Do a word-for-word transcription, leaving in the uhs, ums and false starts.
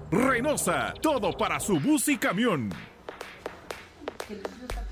Reynosa, todo para su bus y camión. El libro está